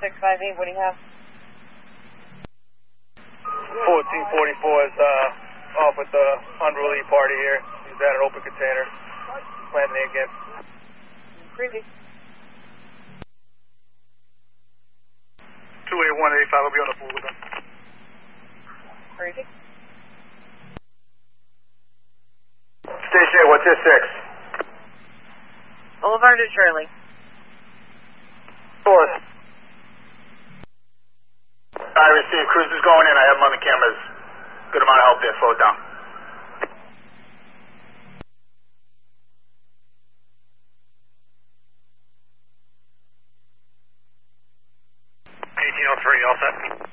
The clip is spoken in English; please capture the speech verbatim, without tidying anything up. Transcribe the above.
six five eight, what do you have? fourteen forty-four is uh, off with the unruly party here. He's at an open container. Landing again. Previous. two eight one eight five, I'll be on the pool with him. Previous. Station eight, what's this six? Boulevard to Shirley. Fourth. I received. Cruiser's going in. I have him on the cameras. Good amount of help there. Slow it down. eighteen oh three, all set.